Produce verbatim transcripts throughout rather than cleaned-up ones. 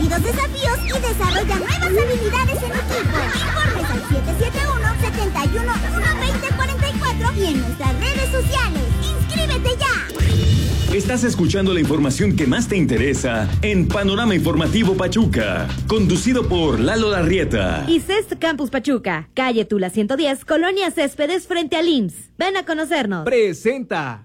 divertidos desafíos y desarrolla nuevas habilidades en equipo. Informes al siete siete uno, siete uno uno, dos cero cuatro cuatro y en nuestras redes sociales. ¡Inscríbete ya! Estás escuchando la información que más te interesa en Panorama Informativo Pachuca, conducido por Lalo Larrieta. Y C E S T Campus Pachuca, calle Tula ciento diez, Colonia Céspedes frente al I M S S. Ven a conocernos. Presenta.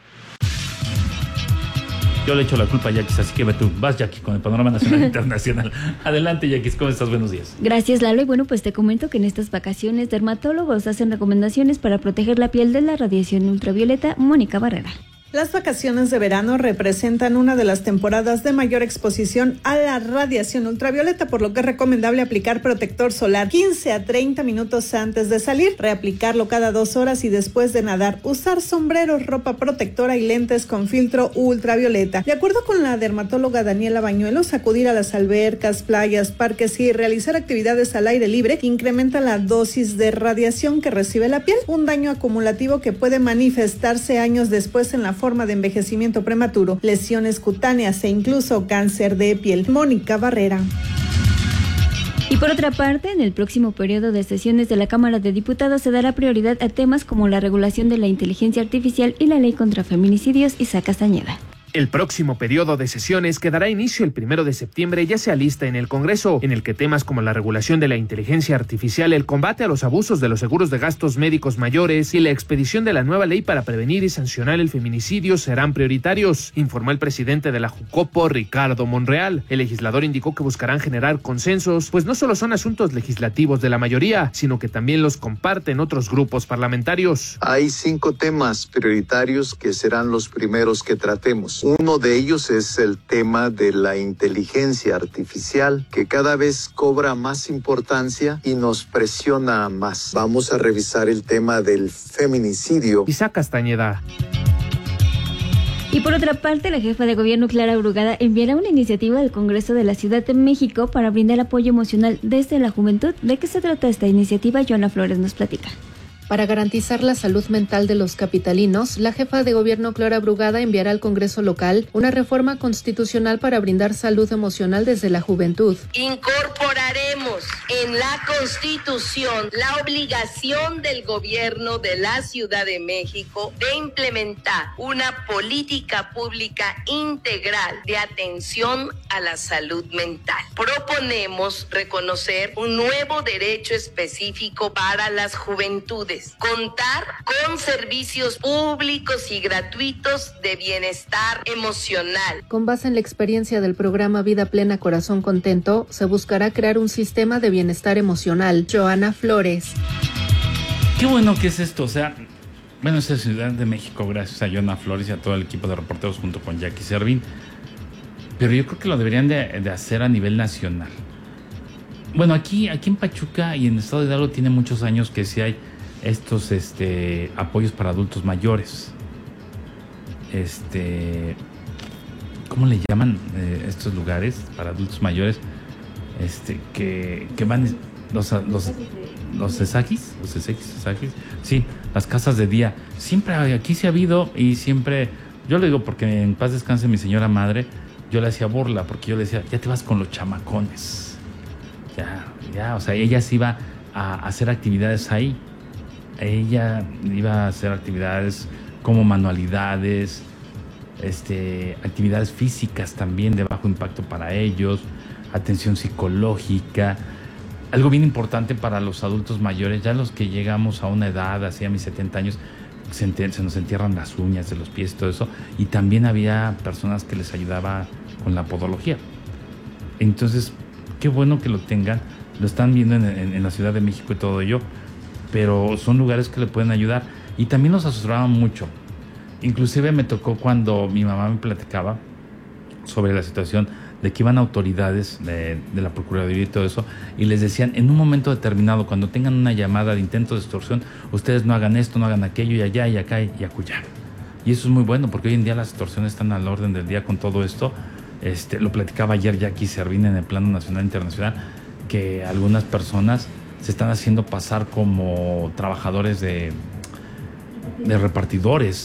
Yo le echo la culpa a Yaquis, así que ve tú, vas Yaquis con el panorama nacional e internacional. Adelante Yaquis, ¿cómo estás? Buenos días. Gracias Lalo, y bueno, pues te comento que en estas vacaciones dermatólogos hacen recomendaciones para proteger la piel de la radiación ultravioleta. Mónica Barrera. Las vacaciones de verano representan una de las temporadas de mayor exposición a la radiación ultravioleta, por lo que es recomendable aplicar protector solar quince a treinta minutos antes de salir, reaplicarlo cada dos horas y después de nadar, usar sombreros, ropa protectora y lentes con filtro ultravioleta. De acuerdo con la dermatóloga Daniela Bañuelos, acudir a las albercas, playas, parques y realizar actividades al aire libre incrementa la dosis de radiación que recibe la piel, un daño acumulativo que puede manifestarse años después en la forma de envejecimiento prematuro, lesiones cutáneas e incluso cáncer de piel. Mónica Barrera. Y por otra parte, en el próximo periodo de sesiones de la Cámara de Diputados se dará prioridad a temas como la regulación de la inteligencia artificial y la ley contra feminicidios. Isaac Castañeda. El próximo periodo de sesiones que dará inicio el primero de septiembre ya se alista en el Congreso, en el que temas como la regulación de la inteligencia artificial, el combate a los abusos de los seguros de gastos médicos mayores y la expedición de la nueva ley para prevenir y sancionar el feminicidio serán prioritarios, informó el presidente de la Jucopo, Ricardo Monreal. El legislador indicó que buscarán generar consensos, pues no solo son asuntos legislativos de la mayoría, sino que también los comparten otros grupos parlamentarios. Hay cinco temas prioritarios que serán los primeros que tratemos. Uno de ellos es el tema de la inteligencia artificial, que cada vez cobra más importancia y nos presiona más. Vamos a revisar el tema del feminicidio. Isaac Castañeda. Y por otra parte, la jefa de gobierno Clara Brugada enviará una iniciativa al Congreso de la Ciudad de México para brindar apoyo emocional desde la juventud. ¿De qué se trata esta iniciativa? Joana Flores nos platica. Para garantizar la salud mental de los capitalinos, la jefa de gobierno Clara Brugada enviará al Congreso local una reforma constitucional para brindar salud emocional desde la juventud. Incorporaremos en la Constitución la obligación del gobierno de la Ciudad de México de implementar una política pública integral de atención a la salud mental. Proponemos reconocer un nuevo derecho específico para las juventudes. Contar con servicios públicos y gratuitos de bienestar emocional. Con base en la experiencia del programa Vida Plena Corazón Contento, se buscará crear un sistema de bienestar emocional. Joana Flores. Qué bueno que es esto, o sea, bueno, es la Ciudad de México, gracias a Joana Flores y a todo el equipo de reporteros junto con Jackie Servín, pero yo creo que lo deberían de, de hacer a nivel nacional. Bueno, aquí, aquí en Pachuca y en el estado de Hidalgo tiene muchos años que sí hay estos este, apoyos para adultos mayores. Este, ¿cómo le llaman eh, estos lugares para adultos mayores? Este, que, que van los los los esagis, los esagis, esagis, sí, las casas de día. Siempre aquí se ha habido y siempre, yo le digo porque en paz descanse mi señora madre, yo le hacía burla porque yo le decía, ya te vas con los chamacones. Ya, ya, o sea, ella se iba a hacer actividades ahí. Ella iba a hacer actividades como manualidades, este, actividades físicas también de bajo impacto para ellos, atención psicológica, algo bien importante para los adultos mayores, ya los que llegamos a una edad, así a mis setenta años, se, ent- se nos entierran las uñas de los pies, todo eso, y también había personas que les ayudaba con la podología. Entonces, qué bueno que lo tengan, lo están viendo en, en, en la Ciudad de México y todo ello, pero son lugares que le pueden ayudar y también nos asesoraban mucho. Inclusive me tocó cuando mi mamá me platicaba sobre la situación de que iban autoridades de, de la Procuraduría y todo eso y les decían en un momento determinado, cuando tengan una llamada de intento de extorsión, ustedes no hagan esto, no hagan aquello y allá y acá y acullá. Y eso es muy bueno porque hoy en día las extorsiones están al orden del día con todo esto. Este, lo platicaba ayer Jackie Servín en el plano nacional e internacional, que algunas personas se están haciendo pasar como trabajadores de, de repartidores